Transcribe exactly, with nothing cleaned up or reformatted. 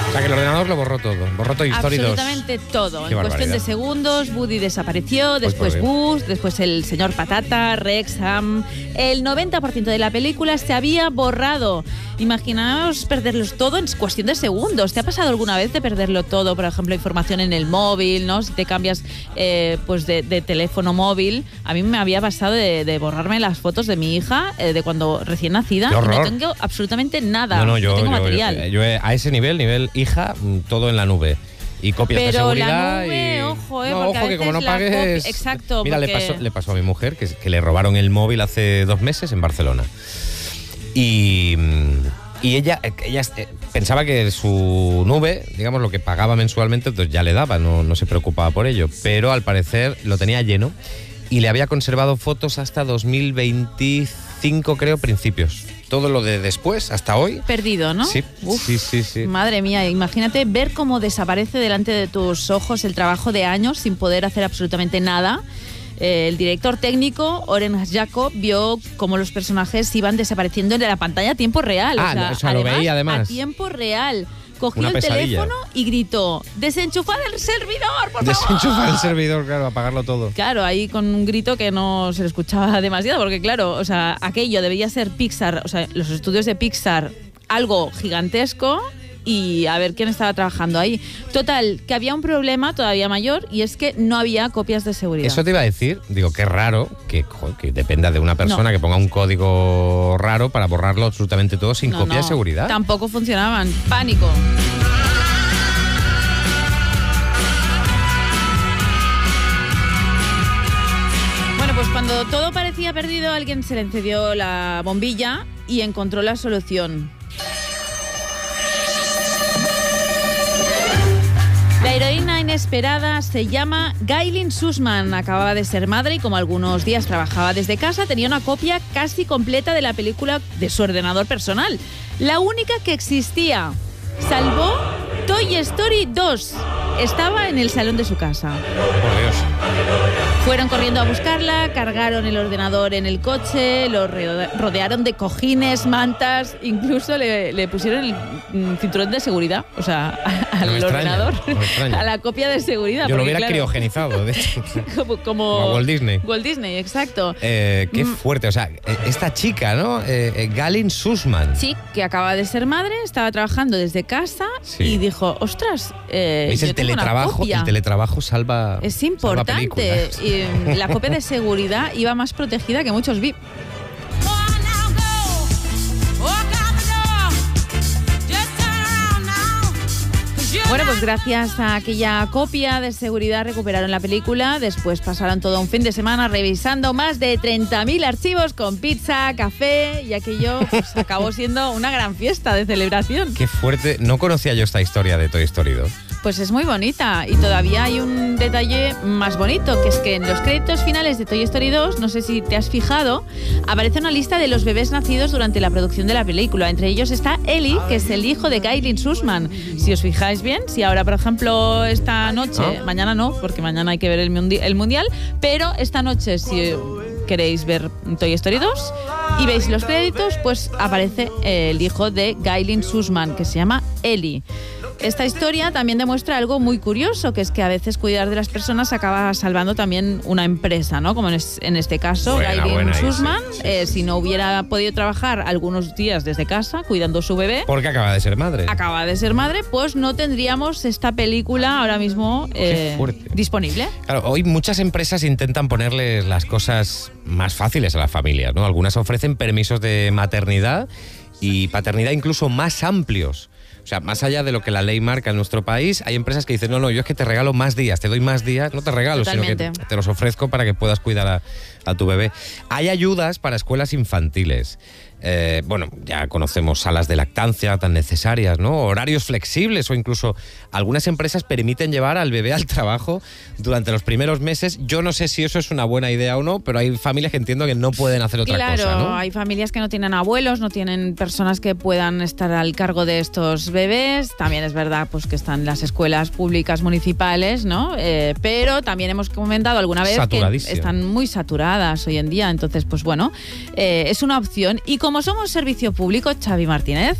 O sea, que el ordenador lo borró todo. Borró Toy Story dos. Absolutamente todo. Qué en cuestión barbaridad. de segundos, Woody desapareció, después por Dios. Buzz, después el señor Patata, Rex, Sam. El noventa por ciento de la película se había borrado. Imaginaos perderlos todo en cuestión de segundos. ¿Te ha pasado alguna vez de perderlo todo? Por ejemplo, información en el móvil, ¿no? Si te cambias eh, pues de, de teléfono móvil. A mí me había pasado de, de borrarme las fotos de mi hija eh, de cuando recién nacida. ¡Qué horror! Y no tengo absolutamente nada. No, no, yo, no tengo yo, material. yo, yo, a ese nivel, nivel hija, todo en la nube. Y copias Pero de seguridad. la nube, y... ojo, eh, no, porque a ojo, que veces como no la pagues. copi- exacto, Mira, porque- le, pasó, le pasó a mi mujer que, que le robaron el móvil hace dos meses en Barcelona. Y. Y ella, ella eh, pensaba que su nube, digamos, lo que pagaba mensualmente, entonces ya le daba, no, no se preocupaba por ello. Pero al parecer lo tenía lleno y le había conservado fotos hasta dos mil veinticinco, creo, principios. Todo lo de después, hasta hoy. Perdido, ¿no? Sí, Uf, sí, sí, sí. Madre mía, imagínate ver cómo desaparece delante de tus ojos el trabajo de años sin poder hacer absolutamente nada. Eh, el director técnico, Oren Jacob, vio cómo los personajes iban desapareciendo en la pantalla a tiempo real. Ah, o sea, o sea, lo veía además. A tiempo real. Cogió Una el pesadilla. teléfono y gritó: ¡desenchufad el servidor, por favor! Desenchufar el servidor, claro, apagarlo todo. Claro, ahí con un grito que no se le escuchaba demasiado, porque claro, o sea, aquello debía ser Pixar, o sea, los estudios de Pixar, algo gigantesco, y a ver quién estaba trabajando ahí. Total, que había un problema todavía mayor, y es que no había copias de seguridad. Eso te iba a decir, digo, qué raro que, joder, que dependa de una persona No. que ponga un código raro para borrarlo absolutamente todo sin No, copia no, de seguridad. Tampoco funcionaban. Pánico. Bueno, pues cuando todo parecía perdido, alguien se le encendió la bombilla y encontró la solución. La heroína inesperada se llama Gailin Sussman. Acababa de ser madre y como algunos días trabajaba desde casa, tenía una copia casi completa de la película de su ordenador personal. La única que existía. Salvó Toy Story dos. Estaba en el salón de su casa. Por Dios. Fueron corriendo a buscarla, cargaron el ordenador en el coche, lo rodearon de cojines, mantas, incluso le, le pusieron el mm, cinturón de seguridad, o sea, al No me extraña, ordenador, no me extraña. a la copia de seguridad. Yo lo porque, hubiera claro, criogenizado, de hecho. como, como, Como a Walt Disney. Walt Disney, exacto. Eh, qué Mm. fuerte, o sea, eh, esta chica, ¿no? Eh, eh, Gailin Sussman. Sí, que acaba de ser madre, estaba trabajando desde casa Sí. y dijo, ostras, eh, ¿Veis? yo El tengo una teletrabajo, copia. el teletrabajo salva. Es salva importante. películas. Y, mm, la copia de seguridad iba más protegida que muchos V I P. Bueno, pues gracias a aquella copia de seguridad recuperaron la película. Después pasaron todo un fin de semana revisando más de treinta mil archivos con pizza, café, y aquello pues, acabó siendo una gran fiesta de celebración. Qué fuerte. No conocía yo esta historia de Toy Story dos. Pues es muy bonita y todavía hay un detalle más bonito, que es que en los créditos finales de Toy Story dos, no sé si te has fijado, aparece una lista de los bebés nacidos durante la producción de la película. Entre ellos está Ellie, que es el hijo de Gailin Sussman. Si os fijáis bien, si ahora, por ejemplo, esta noche, ¿Ah? mañana no, porque mañana hay que ver el, mundi- el Mundial, pero esta noche, si queréis ver Toy Story dos y veis los créditos, pues aparece el hijo de Gailin Sussman, que se llama Ellie. Esta historia también demuestra algo muy curioso, que es que a veces cuidar de las personas acaba salvando también una empresa, ¿no? Como en, es, en este caso, Buena, Gailin buena, ahí, Sussman, sí, sí, eh, sí, si sí. no hubiera podido trabajar algunos días desde casa cuidando su bebé, Porque acaba de ser madre. acaba de ser madre, pues no tendríamos esta película ahora mismo eh, fuerte. disponible. Claro, hoy muchas empresas intentan ponerles las cosas más fáciles a las familias, ¿no? Algunas ofrecen permisos de maternidad y paternidad incluso más amplios. O sea, más allá de lo que la ley marca en nuestro país, hay empresas que dicen, no, no, yo es que te regalo más días, te doy más días, no te regalo, Totalmente. sino que te los ofrezco para que puedas cuidar a, a tu bebé. Hay ayudas para escuelas infantiles. Eh, bueno, ya conocemos salas de lactancia tan necesarias, ¿no? Horarios flexibles o incluso algunas empresas permiten llevar al bebé al trabajo durante los primeros meses. Yo no sé si eso es una buena idea o no, pero hay familias que entiendo que no pueden hacer otra Claro, cosa, ¿no? hay familias que no tienen abuelos, no tienen personas que puedan estar al cargo de estos bebés. También es verdad pues que están las escuelas públicas municipales, ¿no? Eh, pero también hemos comentado alguna vez que Saturadísimas. están muy saturadas hoy en día. Entonces, pues bueno, eh, es una opción. Y como somos servicio público, Xavi Martínez,